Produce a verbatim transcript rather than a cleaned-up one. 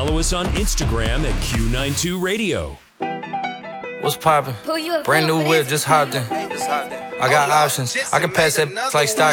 follow us on Instagram at Q ninety-two Radio. What's poppin'? Brand new whip, just hopped in. I got options. I can pass that like stock.